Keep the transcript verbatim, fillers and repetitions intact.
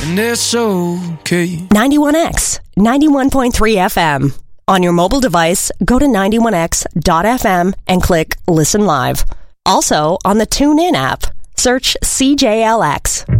and it's okay. ninety-one X, ninety-one point three F M. On your mobile device, go to ninety-one x dot f m and click Listen Live. Also, on the TuneIn app, search C J L X.